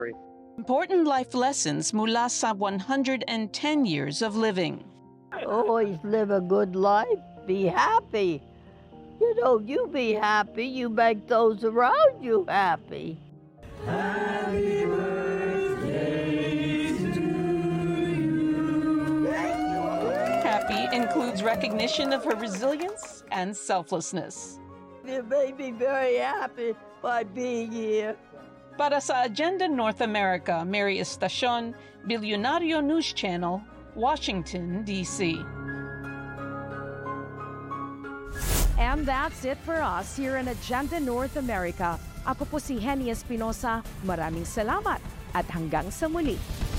Important life lessons mula sa 110 years of living. Always live a good life. Be happy. You know, you be happy, you make those around you happy. Happy birthday to you. Happy includes recognition of her resilience and selflessness. You made me very happy by being here. Para sa Agenda North America, Mary Estacion, Bilyonaryo News Channel, Washington, D.C. And that's it for us here in Agenda North America. Ako po si Henny Espinosa. Maraming salamat at hanggang sa muli.